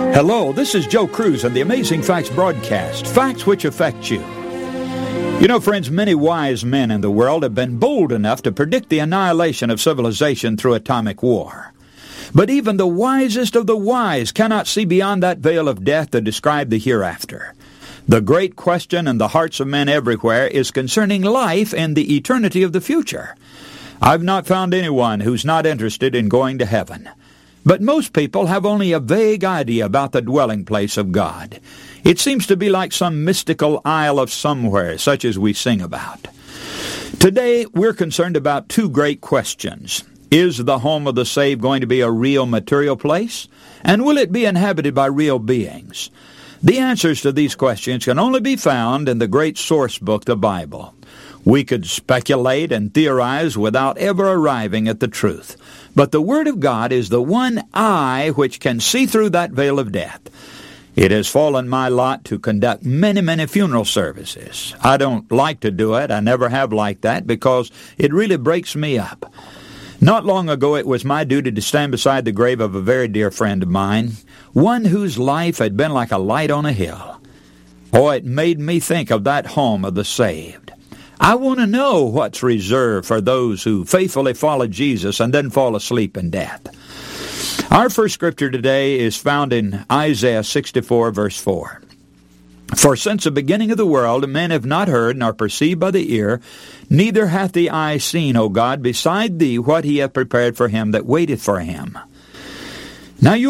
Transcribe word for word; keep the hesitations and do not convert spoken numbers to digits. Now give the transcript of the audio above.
Hello, this is Joe Cruz on the Amazing Facts broadcast, facts which affect you. You know, friends, many wise men in the world have been bold enough to predict the annihilation of civilization through atomic war. But even the wisest of the wise cannot see beyond that veil of death to describe the hereafter. The great question in the hearts of men everywhere is concerning life and the eternity of the future. I've not found anyone who's not interested in going to heaven. But most people have only a vague idea about the dwelling place of God. It seems to be like some mystical isle of somewhere, such as we sing about. Today, we're concerned about two great questions. Is the home of the saved going to be a real material place? And will it be inhabited by real beings? The answers to these questions can only be found in the great source book, the Bible. We could speculate and theorize without ever arriving at the truth. But the Word of God is the one eye which can see through that veil of death. It has fallen my lot to conduct many, many funeral services. I don't like to do it. I never have liked that because it really breaks me up. Not long ago, it was my duty to stand beside the grave of a very dear friend of mine, one whose life had been like a light on a hill. Oh, it made me think of that home of the saved. I want to know what's reserved for those who faithfully follow Jesus and then fall asleep in death. Our first scripture today is found in Isaiah sixty-four, verse four. For since the beginning of the world men have not heard, nor perceived by the ear, neither hath the eye seen, O God, beside thee what he hath prepared for him that waiteth for him. Now you